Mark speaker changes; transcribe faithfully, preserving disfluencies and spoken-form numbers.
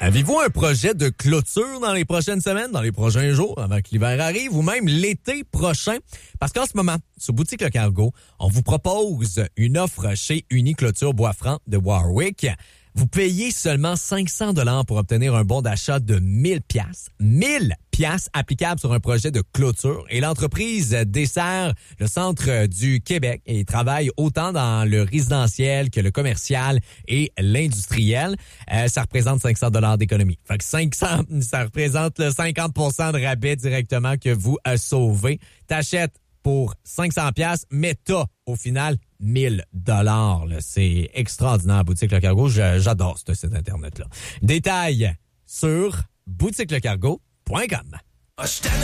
Speaker 1: Avez-vous un projet de clôture dans les prochaines semaines, dans les prochains jours, avant que l'hiver arrive, ou même l'été prochain? Parce qu'en ce moment, sur Boutique Le Cargo, on vous propose une offre chez Uni-Clôture Bois-Franc de Warwick. Vous payez seulement cinq cents dollars pour obtenir un bon d'achat de mille piastres. mille piastres applicables sur un projet de clôture. Et l'entreprise dessert le centre du Québec et travaille autant dans le résidentiel que le commercial et l'industriel. Euh, ça représente cinq cents dollars d'économie. Fait que cinq cents, ça représente le cinquante pour cent de rabais directement que vous euh, sauvez. T'achètes pour cinq cents piastres, mais t'as, au final, mille dollars. C'est extraordinaire, Boutique Le Cargo. Je, j'adore ce site Internet-là. Détails sur boutique le cargo point com.